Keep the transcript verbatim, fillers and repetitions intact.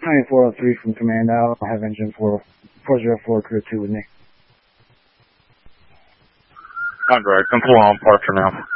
Tiny four oh three from Command Out. I have engine four oh four crew two with me. Android, come pull on park for now.